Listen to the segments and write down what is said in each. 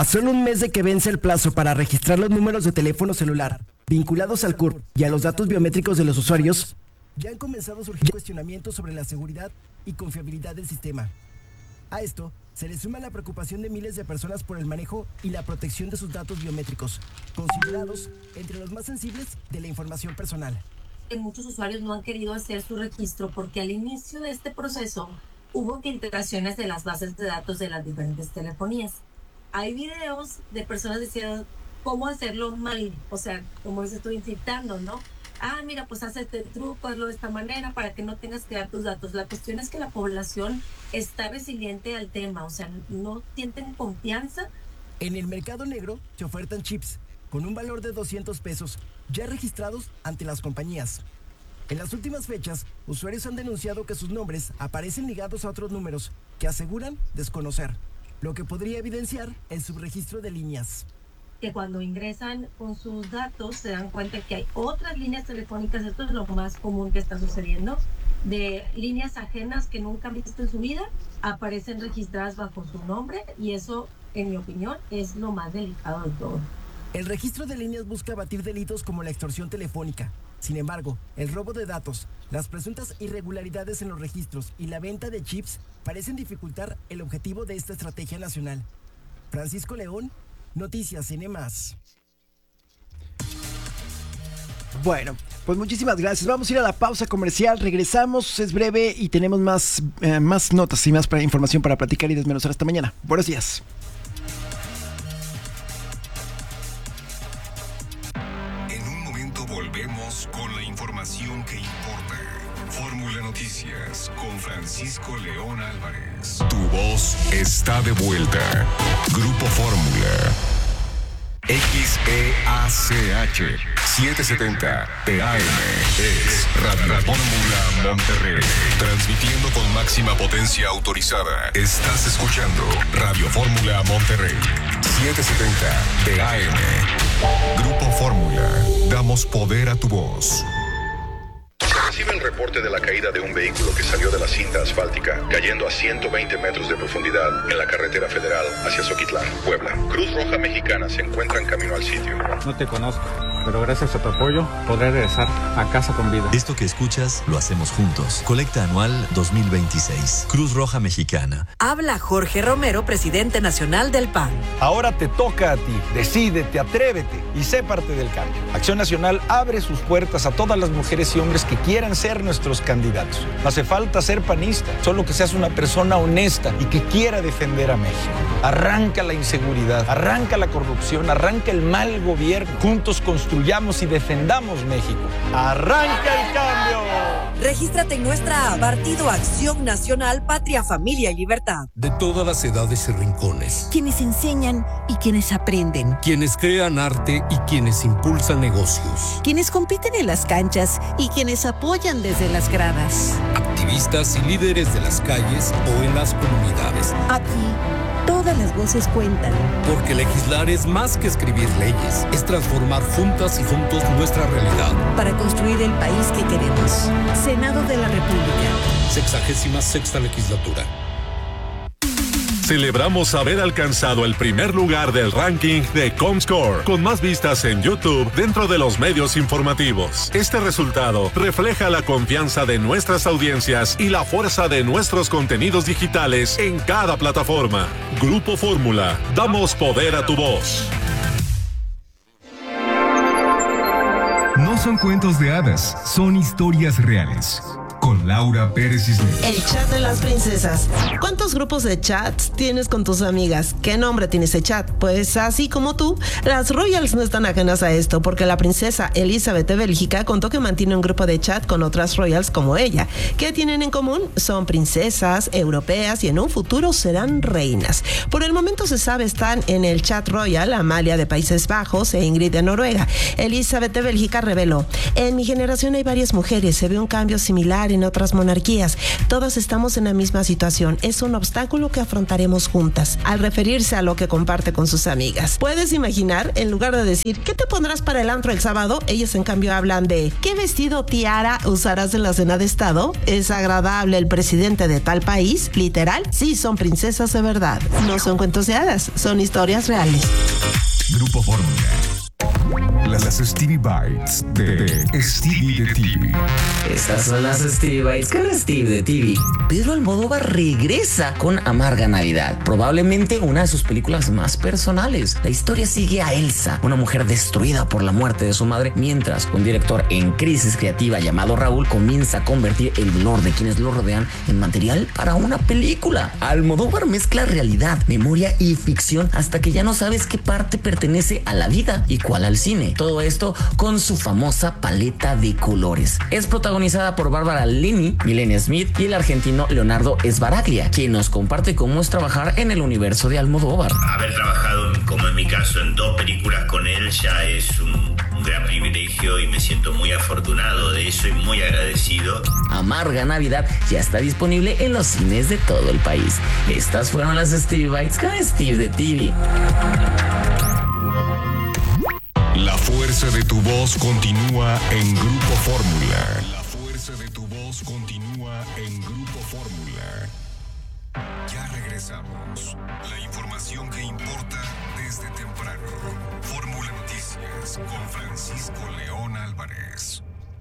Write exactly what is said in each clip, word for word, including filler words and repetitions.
A solo un mes de que vence el plazo para registrar los números de teléfono celular vinculados al C U R P y a los datos biométricos de los usuarios, ya han comenzado a surgir cuestionamientos sobre la seguridad y confiabilidad del sistema. A esto se le suma la preocupación de miles de personas por el manejo y la protección de sus datos biométricos, considerados entre los más sensibles de la información personal. Muchos usuarios no han querido hacer su registro porque al inicio de este proceso hubo filtraciones de las bases de datos de las diferentes telefonías. Hay videos de personas diciendo cómo hacerlo mal, o sea, como dices tú, incitando, ¿no? Ah, mira, pues haz este truco, hazlo de esta manera para que no tengas que dar tus datos. La cuestión es que la población está resiliente al tema, o sea, no sienten confianza. En el mercado negro se ofertan chips con un valor de doscientos pesos ya registrados ante las compañías. En las últimas fechas, usuarios han denunciado que sus nombres aparecen ligados a otros números que aseguran desconocer, lo que podría evidenciar el subregistro de líneas. Que cuando ingresan con sus datos se dan cuenta que hay otras líneas telefónicas, esto es lo más común que está sucediendo, de líneas ajenas que nunca han visto en su vida, aparecen registradas bajo su nombre y eso, en mi opinión, es lo más delicado de todo. El registro de líneas busca abatir delitos como la extorsión telefónica. Sin embargo, el robo de datos, las presuntas irregularidades en los registros y la venta de chips parecen dificultar el objetivo de esta estrategia nacional. Francisco León, Noticias N más. Bueno, pues muchísimas gracias. Vamos a ir a la pausa comercial. Regresamos, es breve y tenemos más, eh, más notas y más para, información para platicar y desmenuzar esta mañana. Buenos días. Volvemos con la información que importa. Fórmula Noticias con Francisco León Álvarez. Tu voz está de vuelta. Grupo Fórmula. X E A C H setecientos setenta P A M es Radio Fórmula Monterrey. Transmitiendo con máxima potencia autorizada. Estás escuchando Radio Fórmula Monterrey. setecientos setenta P A M. Grupo Fórmula. Damos poder a tu voz. Recibe el reporte de la caída de un vehículo que salió de la cinta asfáltica, cayendo a ciento veinte metros de profundidad en la carretera federal hacia Zoquitlán, Puebla. Cruz Roja Mexicana se encuentra en camino al sitio. No te conozco, pero gracias a tu apoyo podré regresar a casa con vida. Esto que escuchas lo hacemos juntos. Colecta anual dos mil veintiséis. Cruz Roja Mexicana. Habla Jorge Romero, presidente nacional del P A N. Ahora te toca a ti. Decídete, atrévete y sé parte del cambio. Acción Nacional abre sus puertas a todas las mujeres y hombres que quieran ser nuestros candidatos. No hace falta ser panista, solo que seas una persona honesta y que quiera defender a México. Arranca la inseguridad, arranca la corrupción, arranca el mal gobierno. Juntos construyamos y defendamos México. ¡Arranca el cambio! Regístrate en nuestra app Partido Acción Nacional, Patria, Familia y Libertad. De todas las edades y rincones. Quienes enseñan y quienes aprenden. Quienes crean arte y quienes impulsan negocios. Quienes compiten en las canchas y quienes apoyan desde las gradas. Activistas y líderes de las calles o en las comunidades. Aquí, todas las voces cuentan. Porque legislar es más que escribir leyes, es transformar juntas y juntos nuestra realidad. Para construir el país que queremos. Senado de la República. Sexagésima sexta legislatura. Celebramos haber alcanzado el primer lugar del ranking de Comscore, con más vistas en YouTube dentro de los medios informativos. Este resultado refleja la confianza de nuestras audiencias y la fuerza de nuestros contenidos digitales en cada plataforma. Grupo Fórmula, damos poder a tu voz. No son cuentos de hadas, son historias reales. Con Laura Pérez Cisneros. El chat de las princesas. ¿Cuántos grupos de chats tienes con tus amigas? ¿Qué nombre tiene ese chat? Pues así como tú, las royals no están ajenas a esto, porque la princesa Elizabeth de Bélgica contó que mantiene un grupo de chat con otras royals como ella. ¿Qué tienen en común? Son princesas europeas y en un futuro serán reinas. Por el momento se sabe están en el chat royal Amalia de Países Bajos e Ingrid de Noruega. Elizabeth de Bélgica reveló: en mi generación hay varias mujeres, se ve un cambio similar en otras monarquías. Todos estamos en la misma situación. Es un obstáculo que afrontaremos juntas. Al referirse a lo que comparte con sus amigas. ¿Puedes imaginar? En lugar de decir, ¿qué te pondrás para el antro el sábado? Ellas en cambio hablan de, ¿qué vestido tiara usarás en la cena de estado? ¿Es agradable el presidente de tal país? ¿Literal? Sí, son princesas de verdad. No son cuentos de hadas, son historias reales. Grupo Fórmula. Las Stevie Bites de Stevie de T V. Estas son las Stevie Bites con Stevie de T V. Pedro Almodóvar regresa con Amarga Navidad, probablemente una de sus películas más personales. La historia sigue a Elsa, una mujer destruida por la muerte de su madre, mientras un director en crisis creativa llamado Raúl comienza a convertir el dolor de quienes lo rodean en material para una película. Almodóvar mezcla realidad, memoria y ficción hasta que ya no sabes qué parte pertenece a la vida y cuál al cine. Todo esto con su famosa paleta de colores. Es protagonizada por Bárbara Linney, Milena Smith y el argentino Leonardo Sbaraglia, quien nos comparte cómo es trabajar en el universo de Almodóvar. Haber trabajado, como en mi caso, en dos películas con él ya es un, un gran privilegio y me siento muy afortunado de eso y muy agradecido. Amarga Navidad ya está disponible en los cines de todo el país. Estas fueron las Stevie Bites con Steve de T V. La fuerza de tu voz continúa en Grupo Fórmula. La fuerza de tu voz continúa en Grupo Fórmula. Ya regresamos. La información que importa desde temprano. Fórmula Noticias con Francisco León Álvarez.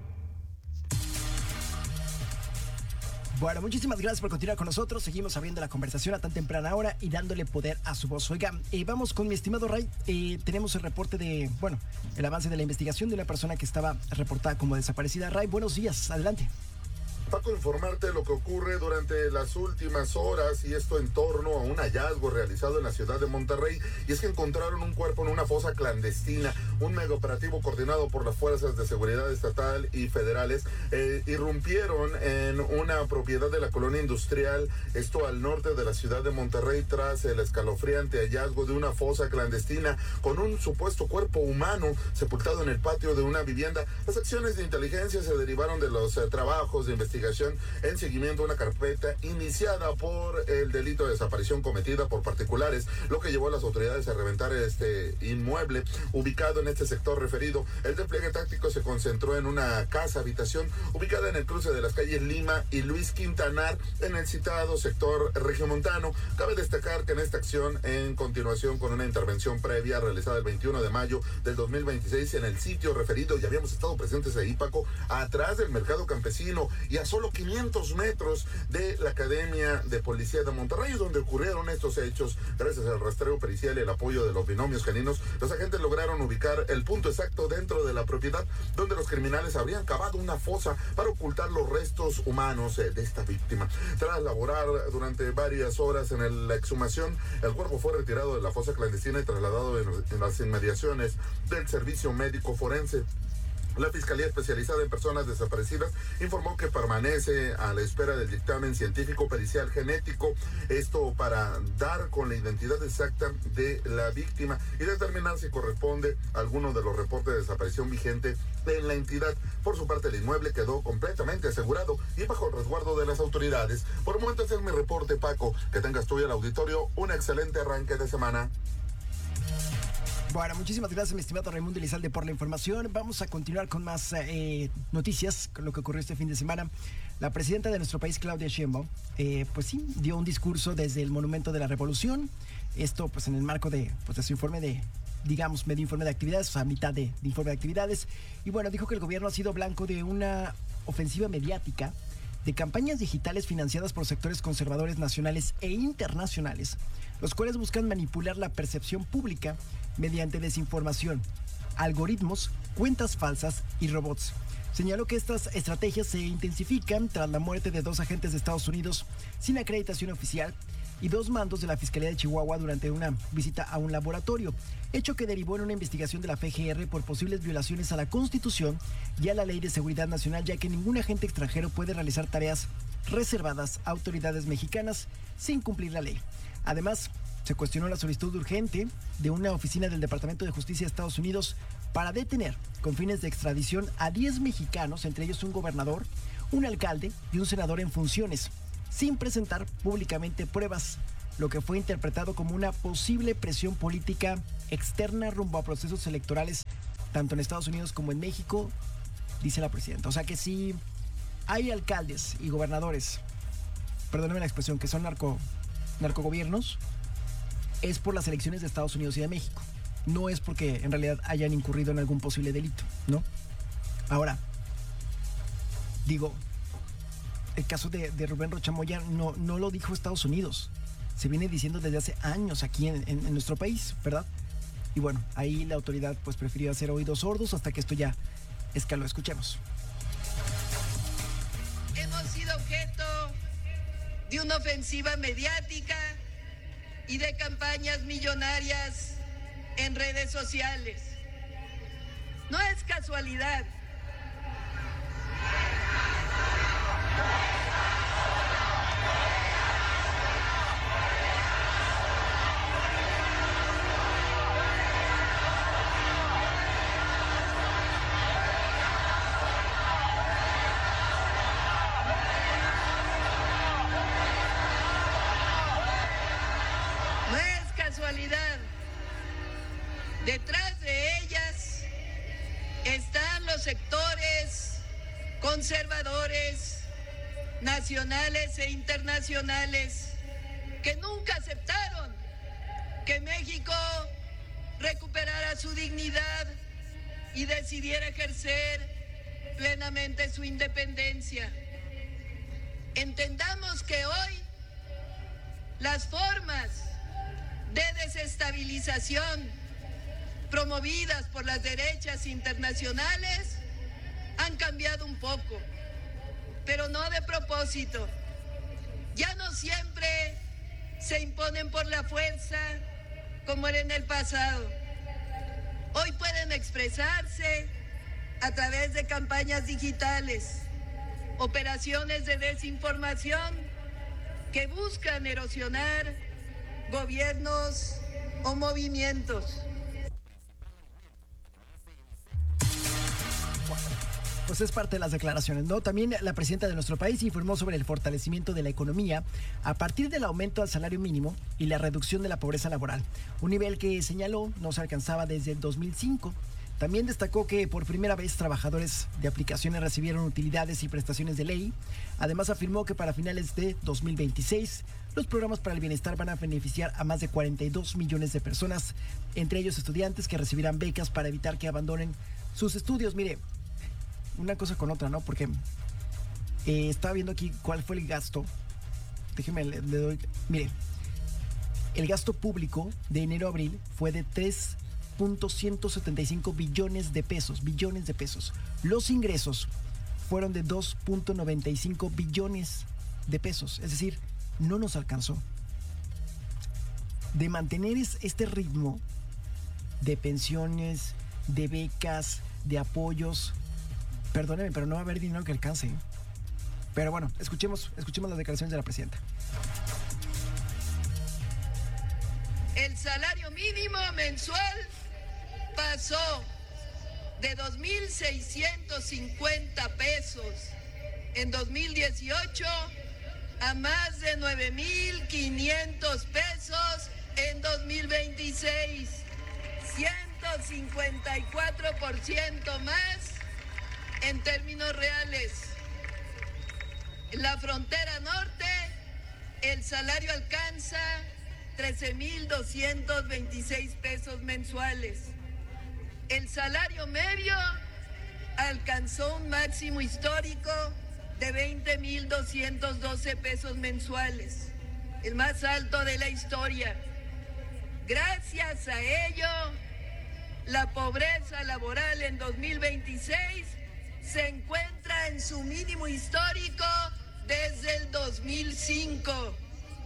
Bueno, muchísimas gracias por continuar con nosotros. Seguimos abriendo la conversación a tan temprana hora y dándole poder a su voz. Oiga, eh, vamos con mi estimado Ray. Eh, tenemos el reporte de, bueno, el avance de la investigación de una persona que estaba reportada como desaparecida. Ray, buenos días, adelante. Paco, informarte lo que ocurre durante las últimas horas y esto en torno a un hallazgo realizado en la ciudad de Monterrey, y es que encontraron un cuerpo en una fosa clandestina. Un mega operativo coordinado por las fuerzas de seguridad estatal y federales eh, irrumpieron en una propiedad de la colonia industrial, esto al norte de la ciudad de Monterrey, tras el escalofriante hallazgo de una fosa clandestina con un supuesto cuerpo humano sepultado en el patio de una vivienda. Las acciones de inteligencia se derivaron de los eh, trabajos de investigación en seguimiento a una carpeta iniciada por el delito de desaparición cometida por particulares, lo que llevó a las autoridades a reventar este inmueble ubicado en este sector referido. El despliegue táctico se concentró en una casa habitación ubicada en el cruce de las calles Lima y Luis Quintanar en el citado sector regiomontano. Cabe destacar que en esta acción, en continuación con una intervención previa realizada el veintiuno de mayo del dos mil veintiséis en el sitio referido, ya habíamos estado presentes ahí, Paco, atrás del mercado campesino y a solo quinientos metros de la Academia de Policía de Monterrey, donde ocurrieron estos hechos. Gracias al rastreo pericial y el apoyo de los binomios caninos, los agentes lograron ubicar el punto exacto dentro de la propiedad donde los criminales habrían cavado una fosa para ocultar los restos humanos de esta víctima. Tras laborar durante varias horas en la exhumación, el cuerpo fue retirado de la fosa clandestina y trasladado en, en las inmediaciones del servicio médico forense. La Fiscalía Especializada en Personas Desaparecidas informó que permanece a la espera del dictamen científico pericial genético, esto para dar con la identidad exacta de la víctima y determinar si corresponde a alguno de los reportes de desaparición vigente en la entidad. Por su parte, el inmueble quedó completamente asegurado y bajo el resguardo de las autoridades. Por el momento, ese es mi reporte, Paco. Que tengas tú y el auditorio un excelente arranque de semana. Bueno, muchísimas gracias, mi estimado Raimundo Elizalde, por la información. Vamos a continuar con más eh, noticias, con lo que ocurrió este fin de semana. La presidenta de nuestro país, Claudia Sheinbaum, eh, pues sí, dio un discurso desde el Monumento de la Revolución. Esto, pues, en el marco de, pues, de su informe de, digamos, medio informe de actividades, o sea, mitad de, de informe de actividades. Y bueno, dijo que el gobierno ha sido blanco de una ofensiva mediática, de campañas digitales financiadas por sectores conservadores nacionales e internacionales, los cuales buscan manipular la percepción pública mediante desinformación, algoritmos, cuentas falsas y robots. Señaló que estas estrategias se intensifican tras la muerte de dos agentes de Estados Unidos sin acreditación oficial y dos mandos de la Fiscalía de Chihuahua durante una visita a un laboratorio, hecho que derivó en una investigación de la F G R por posibles violaciones a la Constitución y a la Ley de Seguridad Nacional, ya que ningún agente extranjero puede realizar tareas reservadas a autoridades mexicanas sin cumplir la ley. Además, se cuestionó la solicitud urgente de una oficina del Departamento de Justicia de Estados Unidos para detener con fines de extradición a diez mexicanos, entre ellos un gobernador, un alcalde y un senador en funciones, sin presentar públicamente pruebas, lo que fue interpretado como una posible presión política externa rumbo a procesos electorales, tanto en Estados Unidos como en México, dice la presidenta. O sea que si hay alcaldes y gobernadores, perdónenme la expresión, que son narco, narcogobiernos, es por las elecciones de Estados Unidos y de México. No es porque en realidad hayan incurrido en algún posible delito, ¿no? Ahora, digo, el caso de, de Rubén Rocha Moya no, no lo dijo Estados Unidos. Se viene diciendo desde hace años aquí en, en, en nuestro país, ¿verdad? Y bueno, ahí la autoridad pues prefirió hacer oídos sordos hasta que esto ya escaló. Escuchemos. Hemos sido objeto de una ofensiva mediática y de campañas millonarias en redes sociales. No es casualidad. Detrás de ellas están los sectores conservadores, nacionales e internacionales, que nunca aceptaron que México recuperara su dignidad y decidiera ejercer plenamente su independencia. Entendamos que hoy las formas de desestabilización promovidas por las derechas internacionales han cambiado un poco, pero no de propósito. Ya no siempre se imponen por la fuerza como era en el pasado. Hoy pueden expresarse a través de campañas digitales, operaciones de desinformación que buscan erosionar gobiernos o movimientos. Pues es parte de las declaraciones, ¿no? También la presidenta de nuestro país informó sobre el fortalecimiento de la economía a partir del aumento al salario mínimo y la reducción de la pobreza laboral, un nivel que señaló no se alcanzaba desde el dos mil cinco. También destacó que por primera vez trabajadores de aplicaciones recibieron utilidades y prestaciones de ley. Además afirmó que para finales de dos mil veintiséis los programas para el bienestar van a beneficiar a más de cuarenta y dos millones de personas, entre ellos estudiantes que recibirán becas para evitar que abandonen sus estudios. Mire, una cosa con otra, ¿no? Porque eh, estaba viendo aquí cuál fue el gasto. Déjeme, le, le doy. Mire, el gasto público de enero a abril fue de tres punto ciento setenta y cinco billones de pesos, billones de pesos. Los ingresos fueron de dos punto noventa y cinco billones de pesos. Es decir, no nos alcanzó. De mantener este ritmo de pensiones, de becas, de apoyos, perdónenme, pero no va a haber dinero que alcance. Pero bueno, escuchemos, escuchemos las declaraciones de la presidenta. El salario mínimo mensual pasó de dos mil seiscientos cincuenta pesos en dos mil dieciocho a más de nueve mil quinientos pesos en dos mil veintiséis. ciento cincuenta y cuatro por ciento más en términos reales. En la frontera norte, el salario alcanza trece mil doscientos veintiséis pesos mensuales. El salario medio alcanzó un máximo histórico de veinte mil doscientos doce pesos mensuales, el más alto de la historia. Gracias a ello, la pobreza laboral en dos mil veintiséis se encuentra en su mínimo histórico desde el dos mil cinco.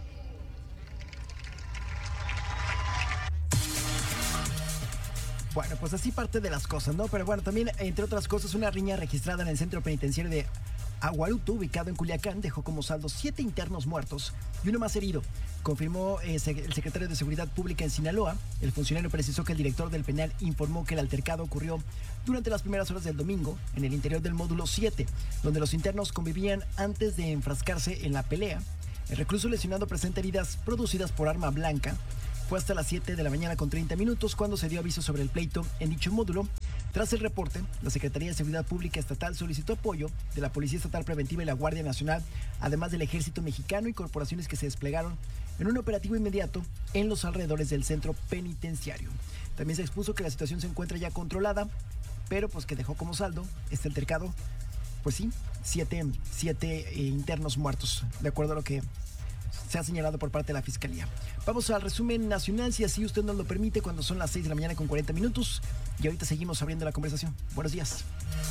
Bueno, pues así parte de las cosas, ¿no? Pero bueno, también, entre otras cosas, una riña registrada en el centro penitenciario de Aguaruto, ubicado en Culiacán, dejó como saldo siete internos muertos y uno más herido. Confirmó eh, el secretario de Seguridad Pública en Sinaloa. El funcionario precisó que el director del penal informó que el altercado ocurrió durante las primeras horas del domingo en el interior del módulo siete, donde los internos convivían antes de enfrascarse en la pelea. El recluso lesionado presenta heridas producidas por arma blanca. Fue hasta las siete de la mañana con treinta minutos cuando se dio aviso sobre el pleito en dicho módulo. Tras el reporte, la Secretaría de Seguridad Pública Estatal solicitó apoyo de la Policía Estatal Preventiva y la Guardia Nacional, además del Ejército Mexicano y corporaciones que se desplegaron en un operativo inmediato en los alrededores del centro penitenciario. También se expuso que la situación se encuentra ya controlada, pero pues que dejó como saldo este altercado, pues sí, siete, siete eh, internos muertos, de acuerdo a lo que se ha señalado por parte de la Fiscalía. Vamos al resumen nacional, si así usted nos lo permite, cuando son las seis de la mañana con cuarenta minutos. Y ahorita seguimos abriendo la conversación. Buenos días.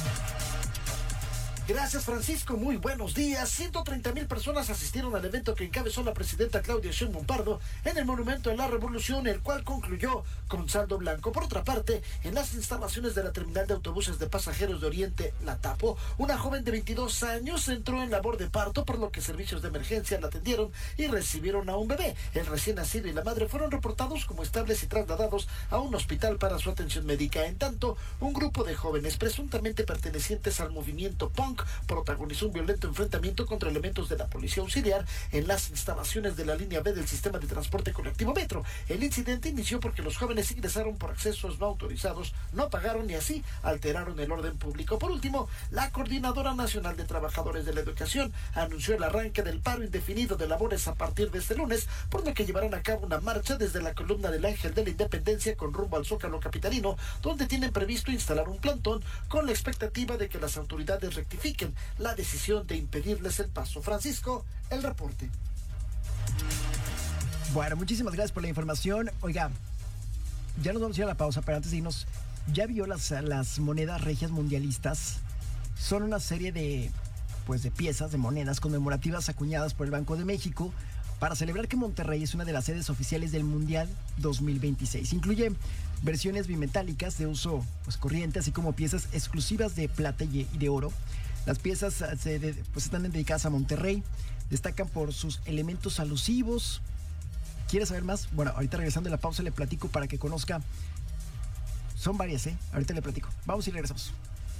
Gracias, Francisco. Muy buenos días. ciento treinta mil personas asistieron al evento que encabezó la presidenta Claudia Sheinbaum Pardo en el Monumento a la Revolución, el cual concluyó con saldo blanco. Por otra parte, en las instalaciones de la terminal de autobuses de pasajeros de Oriente, La Tapo, una joven de veintidós años entró en labor de parto, por lo que servicios de emergencia la atendieron y recibieron a un bebé. El recién nacido y la madre fueron reportados como estables y trasladados a un hospital para su atención médica. En tanto, un grupo de jóvenes presuntamente pertenecientes al movimiento punk protagonizó un violento enfrentamiento contra elementos de la policía auxiliar en las instalaciones de la línea B del sistema de transporte colectivo Metro. El incidente inició porque los jóvenes ingresaron por accesos no autorizados, no pagaron y así alteraron el orden público. Por último, la Coordinadora Nacional de Trabajadores de la Educación anunció el arranque del paro indefinido de labores a partir de este lunes, por lo que llevarán a cabo una marcha desde la columna del Ángel de la Independencia con rumbo al Zócalo capitalino, donde tienen previsto instalar un plantón con la expectativa de que las autoridades rectifiquen la decisión de impedirles el paso. Francisco, el reporte. Bueno, muchísimas gracias por la información. Oiga, ya nos vamos a ir a la pausa, pero antes de irnos, ¿ya vio las, las monedas regias mundialistas? Son una serie de, pues, de piezas, de monedas conmemorativas acuñadas por el Banco de México para celebrar que Monterrey es una de las sedes oficiales del Mundial dos mil veintiséis. Incluye versiones bimetálicas de uso, pues, corriente, así como piezas exclusivas de plata y de oro. Las piezas se de, pues están dedicadas a Monterrey, destacan por sus elementos alusivos. ¿Quieres saber más? Bueno, ahorita regresando de la pausa le platico para que conozca. Son varias, ¿eh? Ahorita le platico. Vamos y regresamos.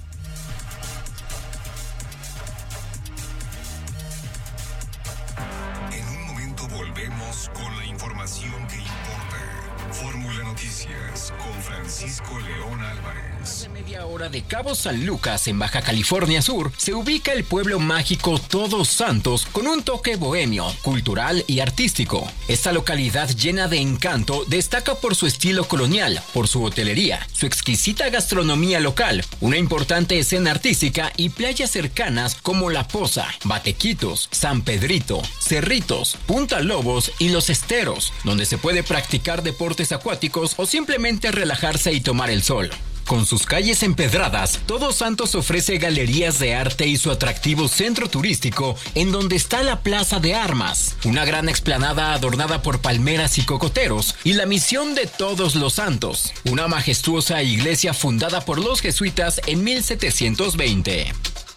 En un momento volvemos con la información que importa. Fórmula Noticias con Francisco León Álvarez. A media hora de Cabo San Lucas, en Baja California Sur, se ubica el pueblo mágico Todos Santos con un toque bohemio, cultural y artístico. Esta localidad llena de encanto destaca por su estilo colonial, por su hotelería, su exquisita gastronomía local, una importante escena artística y playas cercanas como La Poza, Batequitos, San Pedrito, Cerritos, Punta Lobos y Los Esteros, donde se puede practicar deportes acuáticos o simplemente relajarse y tomar el sol. Con sus calles empedradas, Todos Santos ofrece galerías de arte y su atractivo centro turístico, en donde está la Plaza de Armas, una gran explanada adornada por palmeras y cocoteros, y la Misión de Todos los Santos, una majestuosa iglesia fundada por los jesuitas en mil setecientos veinte.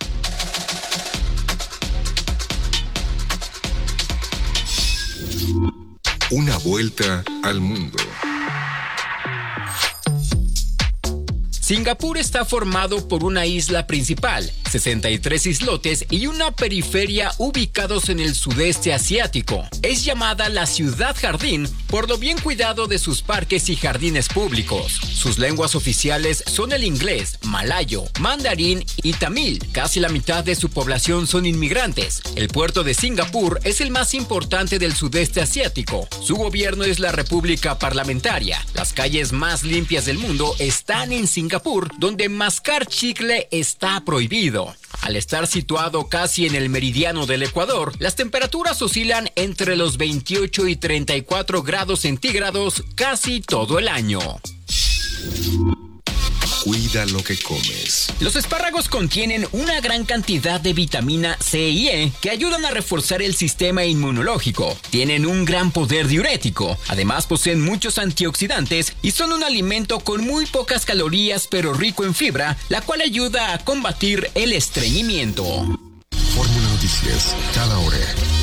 Una vuelta al mundo. Singapur está formado por una isla principal, sesenta y tres islotes y una periferia ubicados en el sudeste asiático. Es llamada la ciudad jardín por lo bien cuidado de sus parques y jardines públicos. Sus lenguas oficiales son el inglés, malayo, mandarín y tamil. Casi la mitad de su población son inmigrantes. El puerto de Singapur es el más importante del sudeste asiático. Su gobierno es la República Parlamentaria. Las calles más limpias del mundo están en Singapur, donde mascar chicle está prohibido. Al estar situado casi en el meridiano del Ecuador, las temperaturas oscilan entre los veintiocho y treinta y cuatro grados centígrados casi todo el año. Cuida lo que comes. Los espárragos contienen una gran cantidad de vitamina C y E que ayudan a reforzar el sistema inmunológico. Tienen un gran poder diurético. Además, poseen muchos antioxidantes y son un alimento con muy pocas calorías pero rico en fibra, la cual ayuda a combatir el estreñimiento. Noticias, cada hora.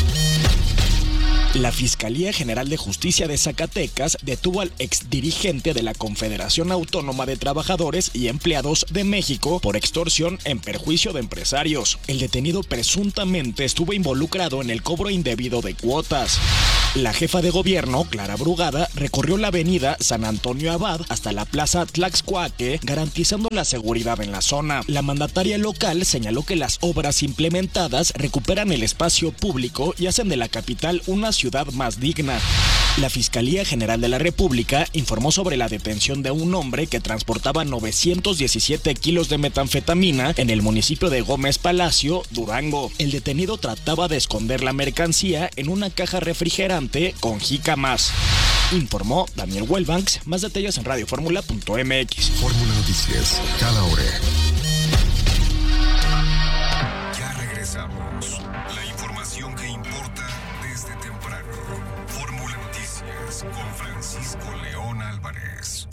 La Fiscalía General de Justicia de Zacatecas detuvo al exdirigente de la Confederación Autónoma de Trabajadores y Empleados de México por extorsión en perjuicio de empresarios. El detenido presuntamente estuvo involucrado en el cobro indebido de cuotas. La jefa de gobierno, Clara Brugada, recorrió la avenida San Antonio Abad hasta la plaza Tlaxcuaque, garantizando la seguridad en la zona. La mandataria local señaló que las obras implementadas recuperan el espacio público y hacen de la capital una ciudad más digna. La Fiscalía General de la República informó sobre la detención de un hombre que transportaba novecientos diecisiete kilos de metanfetamina en el municipio de Gómez Palacio, Durango. El detenido trataba de esconder la mercancía en una caja refrigerante con jícamas. Informó Daniel Wellbanks. Más detalles en radio fórmula punto m x. Fórmula Noticias, cada hora. Ya regresamos. La información que importa desde temprano. Fórmula Noticias con Francisco León Álvarez.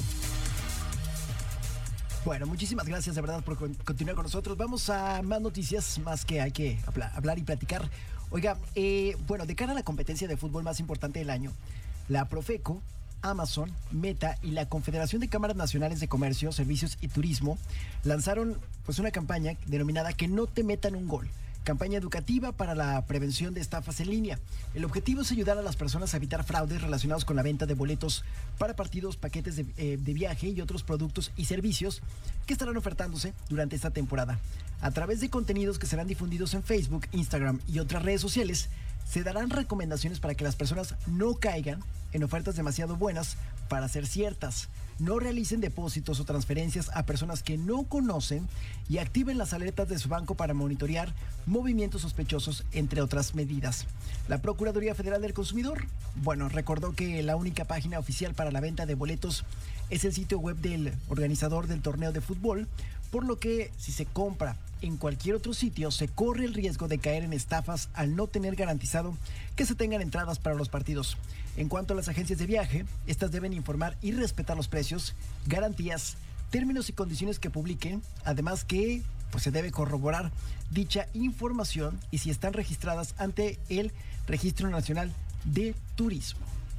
Bueno, muchísimas gracias de verdad por con- continuar con nosotros. Vamos a más noticias, más que hay que habla- hablar y platicar. Oiga, eh, bueno, de cara a la competencia de fútbol más importante del año, la Profeco, Amazon, Meta y la Confederación de Cámaras Nacionales de Comercio, Servicios y Turismo lanzaron pues una campaña denominada Que no te metan un gol. Campaña educativa para la prevención de estafas en línea. El objetivo es ayudar a las personas a evitar fraudes relacionados con la venta de boletos para partidos, paquetes de, eh, de viaje y otros productos y servicios que estarán ofertándose durante esta temporada. A través de contenidos que serán difundidos en Facebook, Instagram y otras redes sociales, se darán recomendaciones para que las personas no caigan en ofertas demasiado buenas para ser ciertas. No realicen depósitos o transferencias a personas que no conocen y activen las alertas de su banco para monitorear movimientos sospechosos, entre otras medidas. La Procuraduría Federal del Consumidor, bueno, recordó que la única página oficial para la venta de boletos es el sitio web del organizador del torneo de fútbol, por lo que si se compra en cualquier otro sitio se corre el riesgo de caer en estafas al no tener garantizado que se tengan entradas para los partidos. En cuanto a las agencias de viaje, estas deben informar y respetar los precios, garantías, términos y condiciones que publiquen, además que pues, se debe corroborar dicha información y si están registradas ante el Registro Nacional de Turismo.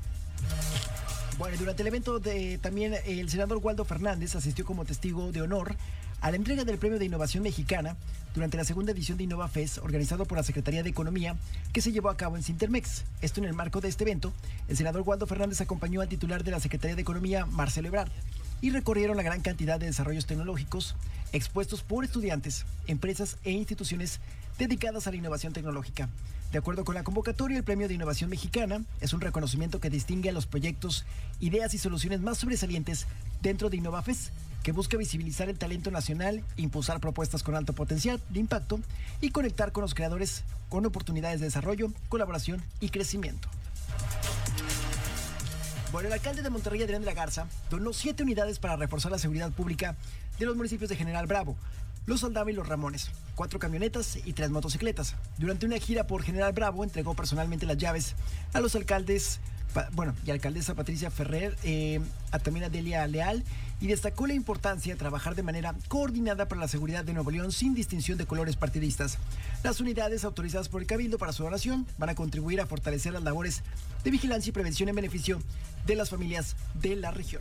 Bueno, durante el evento de, también el senador Waldo Fernández asistió como testigo de honor a la entrega del Premio de Innovación Mexicana durante la segunda edición de InnovaFest, organizado por la Secretaría de Economía, que se llevó a cabo en Cintermex. Esto en el marco de este evento, el senador Waldo Fernández acompañó al titular de la Secretaría de Economía, Marcelo Ebrard, y recorrieron la gran cantidad de desarrollos tecnológicos expuestos por estudiantes, empresas e instituciones dedicadas a la innovación tecnológica. De acuerdo con la convocatoria, el Premio de Innovación Mexicana es un reconocimiento que distingue a los proyectos, ideas y soluciones más sobresalientes dentro de InnovaFest, que busca visibilizar el talento nacional, impulsar propuestas con alto potencial de impacto y conectar con los creadores con oportunidades de desarrollo, colaboración y crecimiento. Bueno, el alcalde de Monterrey, Adrián de la Garza, donó siete unidades para reforzar la seguridad pública de los municipios de General Bravo, Los Aldama y Los Ramones, cuatro camionetas y tres motocicletas. Durante una gira por General Bravo, entregó personalmente las llaves a los alcaldes, bueno, y alcaldesa Patricia Ferrer, eh, a también a Delia Leal, y destacó la importancia de trabajar de manera coordinada para la seguridad de Nuevo León sin distinción de colores partidistas. Las unidades autorizadas por el Cabildo para su donación van a contribuir a fortalecer las labores de vigilancia y prevención en beneficio de las familias de la región.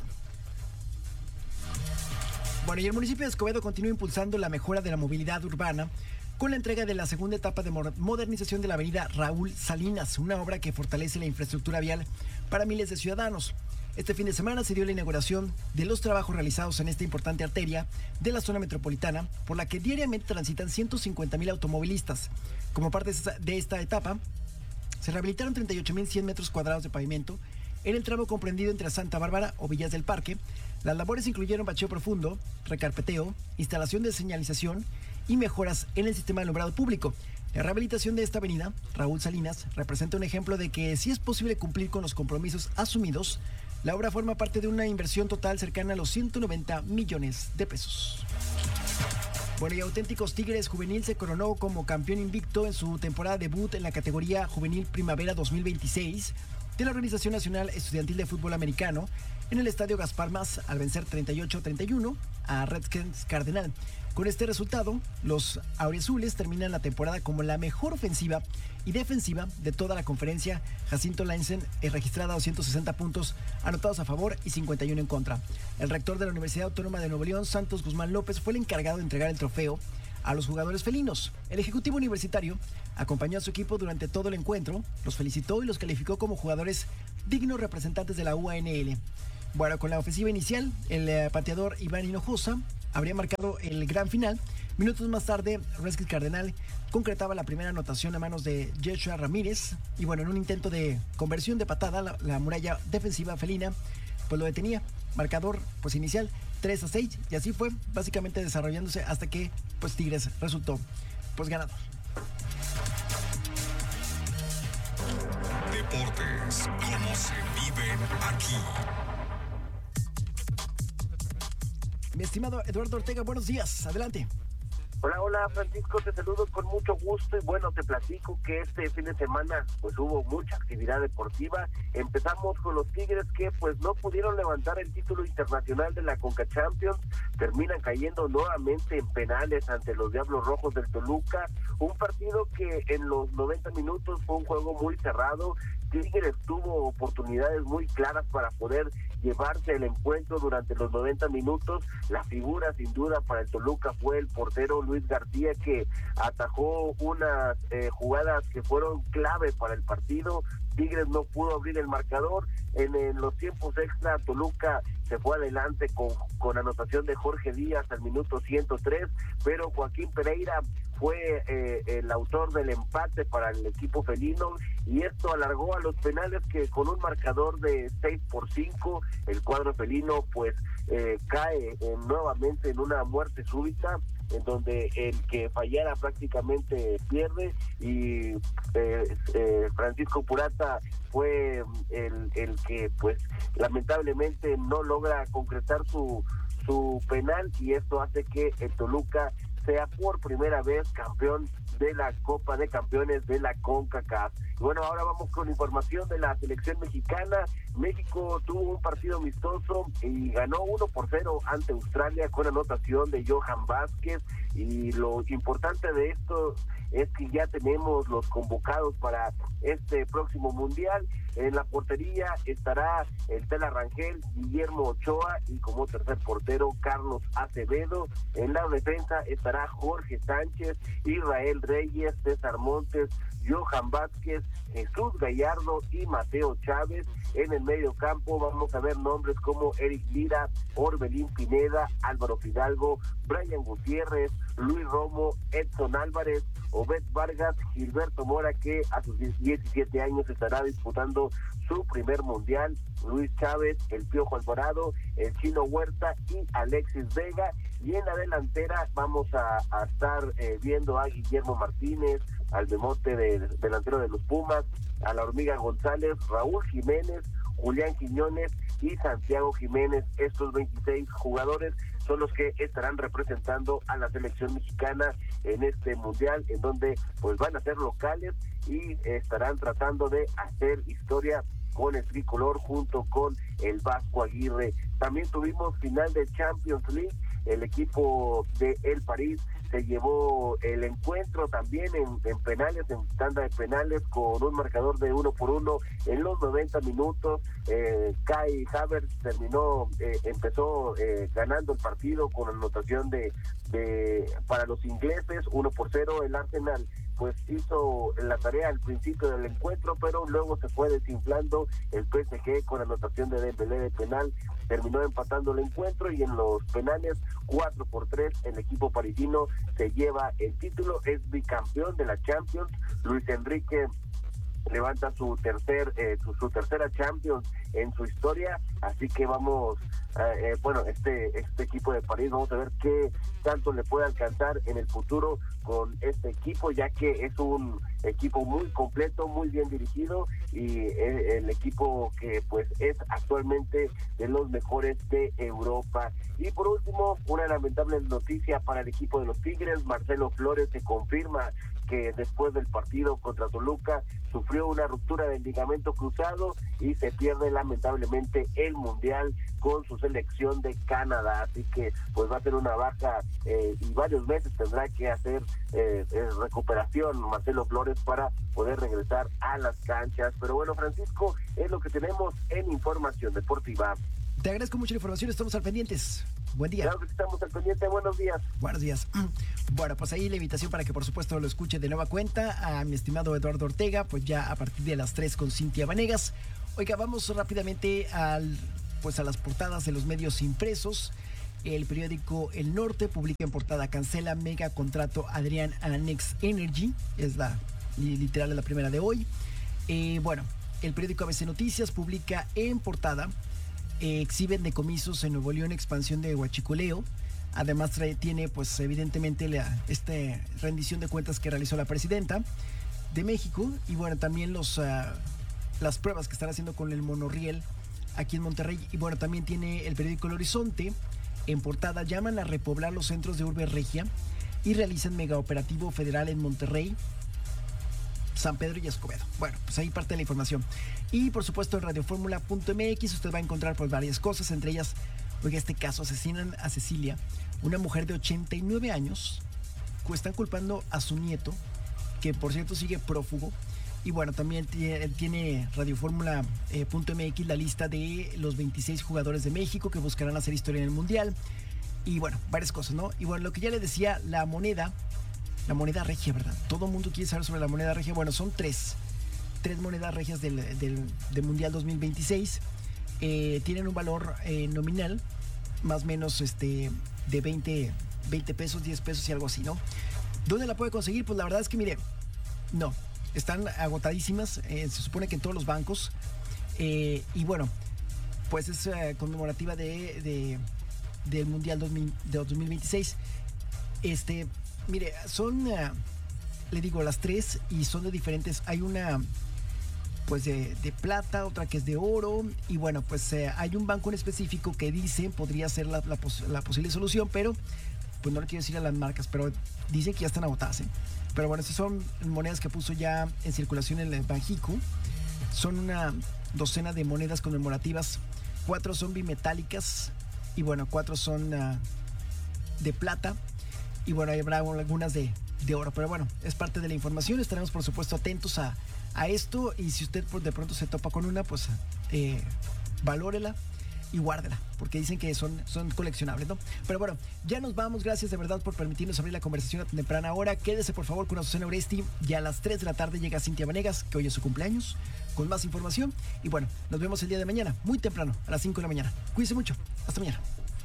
Bueno, y el municipio de Escobedo continúa impulsando la mejora de la movilidad urbana con la entrega de la segunda etapa de modernización de la avenida Raúl Salinas, una obra que fortalece la infraestructura vial para miles de ciudadanos. Este fin de semana se dio la inauguración de los trabajos realizados en esta importante arteria de la zona metropolitana, por la que diariamente transitan ciento cincuenta mil automovilistas. Como parte de esta etapa, se rehabilitaron treinta y ocho mil cien metros cuadrados de pavimento en el tramo comprendido entre Santa Bárbara o Villas del Parque. Las labores incluyeron bacheo profundo, recarpeteo, instalación de señalización y mejoras en el sistema de alumbrado público. La rehabilitación de esta avenida, Raúl Salinas, representa un ejemplo de que sí es posible cumplir con los compromisos asumidos. La obra forma parte de una inversión total cercana a los ciento noventa millones de pesos. Bueno, y Auténticos Tigres Juvenil se coronó como campeón invicto en su temporada debut en la categoría Juvenil Primavera dos mil veintiséis, de la Organización Nacional Estudiantil de Fútbol Americano en el Estadio Gaspar Más al vencer treinta y ocho a treinta y uno a Redskins Cardenal. Con este resultado, los auriazules terminan la temporada como la mejor ofensiva y defensiva de toda la conferencia. Jacinto Leinsen es registrada a doscientos sesenta puntos anotados a favor y cincuenta y uno en contra. El rector de la Universidad Autónoma de Nuevo León, Santos Guzmán López, fue el encargado de entregar el trofeo a los jugadores felinos. El ejecutivo universitario acompañó a su equipo durante todo el encuentro, los felicitó y los calificó como jugadores dignos representantes de la U A N L. Bueno, con la ofensiva inicial, el eh, pateador Iván Hinojosa habría marcado el gran final. Minutos más tarde, Redskins Cardenal concretaba la primera anotación a manos de Joshua Ramírez. Y bueno, en un intento de conversión de patada, la, la muralla defensiva felina pues lo detenía. Marcador pues inicial tres a seis, y así fue básicamente desarrollándose hasta que pues Tigres resultó pues ganador. Deportes, como se viven aquí. Mi estimado Eduardo Ortega, buenos días, adelante. Hola, hola Francisco, te saludo con mucho gusto y bueno, te platico que este fin de semana pues hubo mucha actividad deportiva. Empezamos con los Tigres que pues no pudieron levantar el título internacional de la Conca Champions, terminan cayendo nuevamente en penales ante los Diablos Rojos del Toluca, un partido que en los noventa minutos fue un juego muy cerrado. Tigres tuvo oportunidades muy claras para poder llevarse el encuentro durante los noventa minutos. La figura sin duda para el Toluca fue el portero Luis García, que atajó unas eh, jugadas que fueron clave para el partido. Tigres no pudo abrir el marcador. En, en los tiempos extra, Toluca se fue adelante con, con anotación de Jorge Díaz al minuto ciento tres, pero Joaquín Pereira fue eh, el autor del empate para el equipo felino, y esto alargó a los penales, que con un marcador de seis por cinco, el cuadro felino pues eh, cae eh, nuevamente en una muerte súbita, en donde el que fallara prácticamente pierde, y eh, eh, Francisco Purata fue el, el que pues lamentablemente no logra concretar su, su penal, y esto hace que el Toluca sea por primera vez campeón de la Copa de Campeones de la CONCACAF. Y bueno, ahora vamos con información de la selección mexicana. México tuvo un partido amistoso y ganó uno por cero ante Australia con anotación de Johan Vázquez, y lo importante de esto es que ya tenemos los convocados para este próximo mundial. En la portería estará el Tela Rangel, Guillermo Ochoa, y como tercer portero Carlos Acevedo. En la defensa estará Jorge Sánchez, Israel Reyes, César Montes, Johan Vázquez, Jesús Gallardo y Mateo Chávez. En el medio campo vamos a ver nombres como Eric Lira, Orbelín Pineda, Álvaro Fidalgo, Brian Gutiérrez, Luis Romo, Edson Álvarez, Obed Vargas, Gilberto Mora, que a sus diecisiete años estará disputando su primer mundial, Luis Chávez, el Piojo Alvarado, el Chino Huerta y Alexis Vega. Y en la delantera vamos a, a estar eh, viendo a Guillermo Martínez, al Memote del delantero de los Pumas, a la Hormiga González, Raúl Jiménez, Julián Quiñones y Santiago Jiménez. Estos veintiséis jugadores son los que estarán representando a la selección mexicana en este mundial, en donde pues van a ser locales y estarán tratando de hacer historia con el tricolor junto con el Vasco Aguirre. También tuvimos final de Champions League. El equipo de El París se llevó el encuentro también en, en penales, en tanda de penales, con un marcador de uno por uno en los noventa minutos. eh, Kai Havertz terminó, eh, empezó eh, ganando el partido con anotación de, de para los ingleses, uno por cero. El Arsenal pues hizo la tarea al principio del encuentro, pero luego se fue desinflando. El P S G con anotación de Dembélé de penal terminó empatando el encuentro, y en los penales cuatro por tres el equipo parisino se lleva el título, es bicampeón de la Champions. Luis Enrique levanta su tercer eh, su, su tercera Champions en su historia, así que vamos eh, eh, bueno, este este equipo de París, vamos a ver qué tanto le puede alcanzar en el futuro con este equipo, ya que es un equipo muy completo, muy bien dirigido, y eh, el equipo que pues es actualmente de los mejores de Europa. Y por último, una lamentable noticia para el equipo de los Tigres. Marcelo Flores se confirma que después del partido contra Toluca sufrió una ruptura del ligamento cruzado y se pierde lamentablemente el Mundial con su selección de Canadá, así que pues va a ser una baja eh, y varios meses tendrá que hacer eh, eh, recuperación Marcelo Flores para poder regresar a las canchas. Pero bueno, Francisco, es lo que tenemos en Información Deportiva. Te agradezco mucho la información, estamos al pendientes. Buen día. Claro que estamos al pendiente, buenos días. Buenos días. Bueno, pues ahí la invitación para que por supuesto lo escuche de nueva cuenta a mi estimado Eduardo Ortega, pues ya a partir de las tres con Cintia Vanegas. Oiga, vamos rápidamente al, pues a las portadas de los medios impresos. El periódico El Norte publica en portada: cancela mega contrato Adrián a Next Energy. Es la literal de la primera de hoy. Eh, bueno, el periódico A B C Noticias publica en portada: eh, exhiben decomisos en Nuevo León, expansión de huachicoleo. Además trae, tiene pues evidentemente la este, rendición de cuentas que realizó la presidenta de México. Y bueno, también los, uh, las pruebas que están haciendo con el monorriel aquí en Monterrey. Y bueno, también tiene el periódico El Horizonte en portada: llaman a repoblar los centros de Urbe Regia y realizan megaoperativo federal en Monterrey, San Pedro y Escobedo. Bueno, pues ahí parte de la información. Y por supuesto en radioformula punto m x usted va a encontrar pues varias cosas, entre ellas, oiga, este caso: asesinan a Cecilia, una mujer de ochenta y nueve años, están culpando a su nieto, que por cierto sigue prófugo. Y bueno, también tiene, tiene radioformula punto m x la lista de los veintiséis jugadores de México que buscarán hacer historia en el Mundial. Y bueno, varias cosas, ¿no? Y bueno, lo que ya le decía, la moneda, la moneda regia, ¿verdad? Todo el mundo quiere saber sobre la moneda regia. Bueno, son tres, tres monedas regias del, del, del Mundial dos mil veintiséis. Eh, tienen un valor eh, nominal, más o menos este, de veinte, veinte pesos, diez pesos y algo así, ¿no? ¿Dónde la puede conseguir? Pues la verdad es que, mire, no. Están agotadísimas, eh, se supone que en todos los bancos. Eh, y bueno, pues es eh, conmemorativa de, de, del Mundial dos mil, de dos mil veintiséis. Este, mire, son, uh, le digo, las tres y son de diferentes. Hay una, pues de, de plata, otra que es de oro. Y bueno, pues eh, hay un banco en específico que dice podría ser la, la, pos, la posible solución, pero pues no le quiero decir a las marcas, pero dicen que ya están agotadas, ¿eh? Pero bueno, estas son monedas que puso ya en circulación en el Banjico. Son una docena de monedas conmemorativas. Cuatro son bimetálicas y bueno, cuatro son uh, de plata. Y bueno, habrá algunas de, de oro. Pero bueno, es parte de la información. Estaremos por supuesto atentos a, a esto. Y si usted de pronto se topa con una, pues eh, valórela y guárdela, porque dicen que son, son coleccionables, ¿no? Pero bueno, ya nos vamos. Gracias de verdad por permitirnos abrir la conversación a tan temprana hora. Quédese por favor con Azucena Oresti. Ya a las tres de la tarde llega Cintia Vanegas, que hoy es su cumpleaños, con más información. Y bueno, nos vemos el día de mañana, muy temprano, a las cinco de la mañana. Cuídense mucho. Hasta mañana.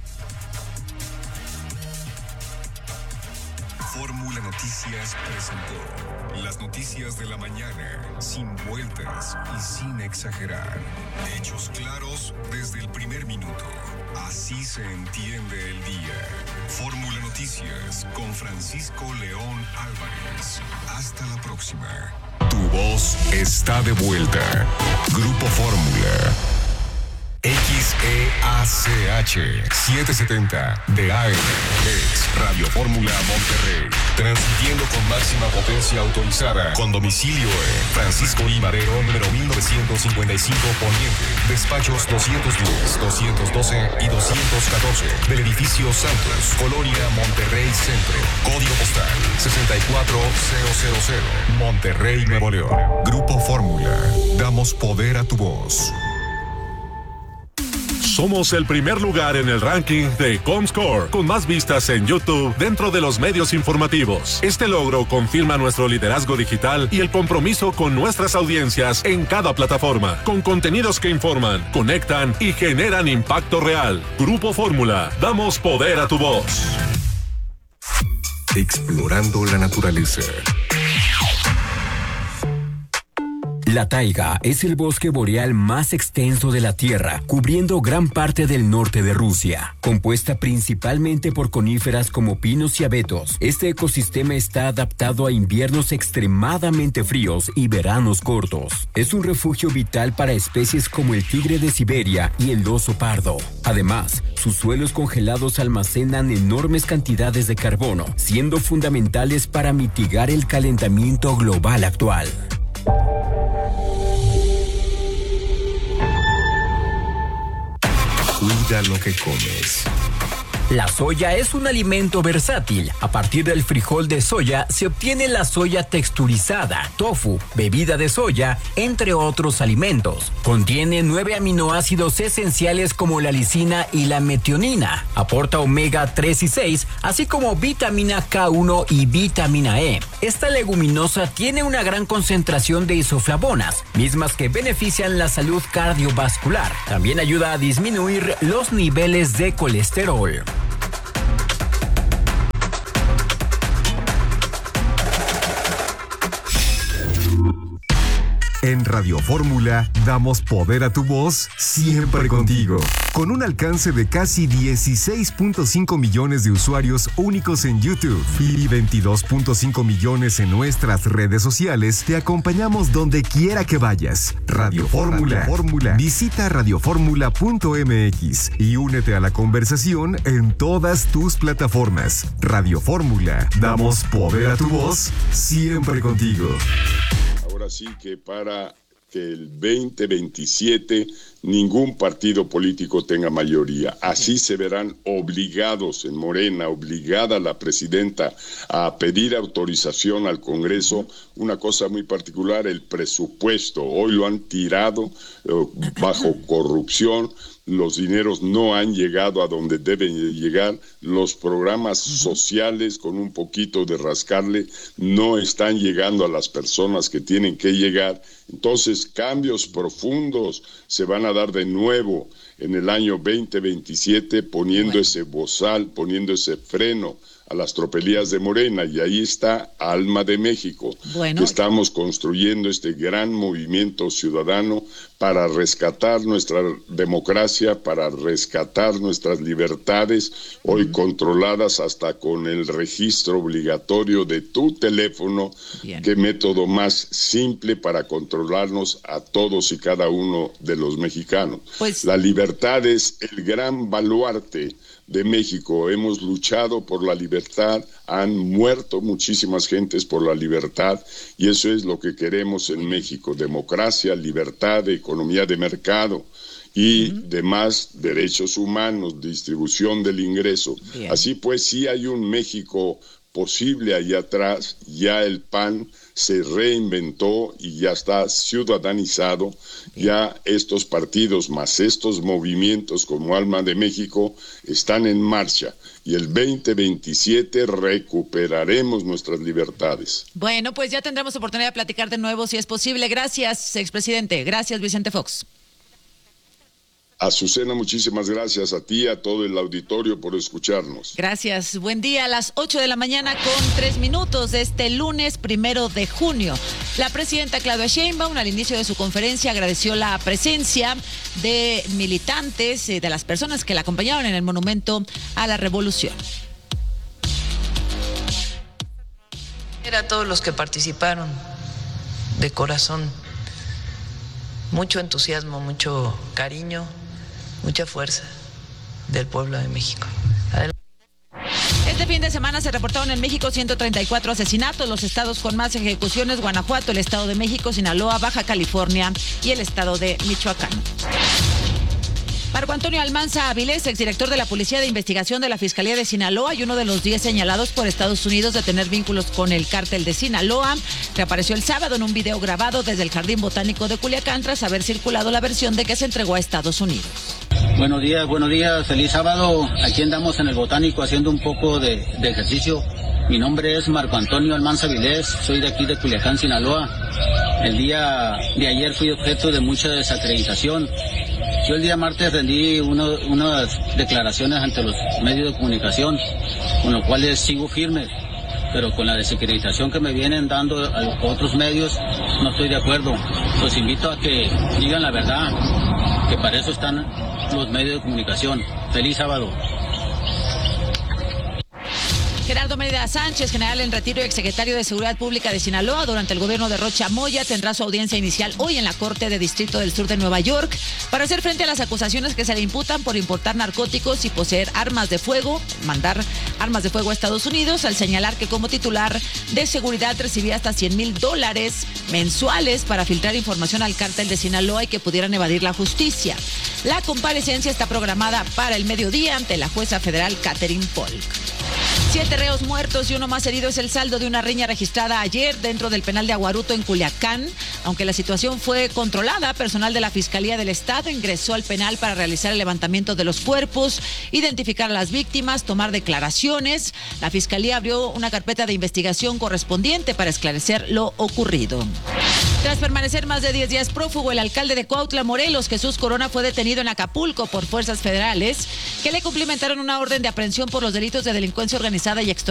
Fórmula Noticias presentó las noticias de la mañana, sin vueltas y sin exagerar. Hechos claros desde el primer minuto. Así se entiende el día. Fórmula Noticias con Francisco León Álvarez. Hasta la próxima. Tu voz está de vuelta. Grupo Fórmula. X E A C H setecientos setenta de A M es Radio Fórmula Monterrey, transmitiendo con máxima potencia autorizada, con domicilio en Francisco I. Madero, número mil novecientos cincuenta y cinco Poniente, despachos doscientos diez, doscientos doce y doscientos catorce, del edificio Santos, Colonia Monterrey Centro, código postal sesenta y cuatro mil, Monterrey, Nuevo León. Grupo Fórmula, damos poder a tu voz. Somos el primer lugar en el ranking de Comscore, con más vistas en YouTube dentro de los medios informativos. Este logro confirma nuestro liderazgo digital y el compromiso con nuestras audiencias en cada plataforma, con contenidos que informan, conectan y generan impacto real. Grupo Fórmula, damos poder a tu voz. Explorando la naturaleza. La taiga es el bosque boreal más extenso de la Tierra, cubriendo gran parte del norte de Rusia. Compuesta principalmente por coníferas como pinos y abetos, este ecosistema está adaptado a inviernos extremadamente fríos y veranos cortos. Es un refugio vital para especies como el tigre de Siberia y el oso pardo. Además, sus suelos congelados almacenan enormes cantidades de carbono, siendo fundamentales para mitigar el calentamiento global actual. Cuida lo que comes. La soya es un alimento versátil. A partir del frijol de soya se obtiene la soya texturizada, tofu, bebida de soya, entre otros alimentos. Contiene nueve aminoácidos esenciales como la lisina y la metionina. Aporta omega tres y seis, así como vitamina K uno y vitamina E. Esta leguminosa tiene una gran concentración de isoflavonas, mismas que benefician la salud cardiovascular. También ayuda a disminuir los niveles de colesterol. En Radio Fórmula damos poder a tu voz siempre contigo. Con un alcance de casi dieciséis punto cinco millones de usuarios únicos en YouTube y veintidós punto cinco millones en nuestras redes sociales, te acompañamos donde quiera que vayas. Radio Fórmula. Fórmula. Visita radioformula punto m x y únete a la conversación en todas tus plataformas. Radio Fórmula. Damos poder a tu voz siempre contigo. Así que para que el veinte veintisiete ningún partido político tenga mayoría. Así se verán obligados en Morena, obligada la presidenta a pedir autorización al Congreso. Una cosa muy particular, el presupuesto. Hoy lo han tirado eh, bajo corrupción. Los dineros no han llegado a donde deben llegar. Los programas sociales, con un poquito de rascarle, no están llegando a las personas que tienen que llegar. Entonces, cambios profundos se van a dar de nuevo en el año veinte veintisiete, poniendo bueno. ese bozal, poniendo ese freno a las tropelías de Morena, y ahí está Alma de México, bueno. que estamos construyendo este gran movimiento ciudadano para rescatar nuestra democracia, para rescatar nuestras libertades, hoy uh-huh. controladas hasta con el registro obligatorio de tu teléfono. Bien. Qué método más simple para controlarnos a todos y cada uno de los mexicanos. Pues... La libertad es el gran baluarte de México. Hemos luchado por la libertad, han muerto muchísimas gentes por la libertad, y eso es lo que queremos en México: democracia, libertad, economía de mercado y uh-huh. demás derechos humanos, distribución del ingreso. Bien. Así pues, sí hay un México posible allá atrás. Ya el P A N se reinventó y ya está ciudadanizado. Bien. Ya estos partidos más estos movimientos como Alma de México están en marcha, y el veinte veintisiete recuperaremos nuestras libertades. Bueno, pues ya tendremos oportunidad de platicar de nuevo si es posible. Gracias, expresidente. Gracias, Vicente Fox. Azucena, muchísimas gracias a ti y a todo el auditorio por escucharnos. Gracias. Buen día. A las ocho de la mañana con tres minutos de este lunes primero de junio. La presidenta Claudia Sheinbaum, al inicio de su conferencia, agradeció la presencia de militantes, de las personas que la acompañaron en el Monumento a la Revolución. A todos los que participaron de corazón, mucho entusiasmo, mucho cariño, mucha fuerza del pueblo de México. Adelante. Este fin de semana se reportaron en México ciento treinta y cuatro asesinatos. Los estados con más ejecuciones: Guanajuato, el Estado de México, Sinaloa, Baja California y el Estado de Michoacán. Marco Antonio Almanza Avilés, exdirector de la Policía de Investigación de la Fiscalía de Sinaloa y uno de los diez señalados por Estados Unidos de tener vínculos con el cártel de Sinaloa, reapareció el sábado en un video grabado desde el Jardín Botánico de Culiacán tras haber circulado la versión de que se entregó a Estados Unidos. Buenos días, buenos días, feliz sábado. Aquí andamos en el Botánico haciendo un poco de, de ejercicio. Mi nombre es Marco Antonio Almanza Avilés, soy de aquí de Culiacán, Sinaloa. El día de ayer fui objeto de mucha desacreditación. Yo el día martes rendí uno, unas declaraciones ante los medios de comunicación, con los cuales sigo firme. pero con la desacreditación que me vienen dando a los otros medios, no estoy de acuerdo. Los invito a que digan la verdad, que para eso están los medios de comunicación. Feliz sábado. Gerardo Mérida Sánchez, general en retiro y exsecretario de Seguridad Pública de Sinaloa durante el gobierno de Rocha Moya, tendrá su audiencia inicial hoy en la Corte de Distrito del Sur de Nueva York para hacer frente a las acusaciones que se le imputan por importar narcóticos y poseer armas de fuego, mandar armas de fuego a Estados Unidos, al señalar que como titular de seguridad recibía hasta cien mil dólares mensuales para filtrar información al cártel de Sinaloa y que pudieran evadir la justicia. La comparecencia está programada para el mediodía ante la jueza federal Catherine Polk. Siete reos muertos y uno más herido es el saldo de una riña registrada ayer dentro del penal de Aguaruto en Culiacán. Aunque la situación fue controlada, personal de la Fiscalía del Estado ingresó al penal para realizar el levantamiento de los cuerpos, identificar a las víctimas, tomar declaraciones. La Fiscalía abrió una carpeta de investigación correspondiente para esclarecer lo ocurrido. Tras permanecer más de diez días prófugo, el alcalde de Cuautla, Morelos, Jesús Corona, fue detenido en Acapulco por fuerzas federales que le cumplimentaron una orden de aprehensión por los delitos de delincuencia organizada y extorsión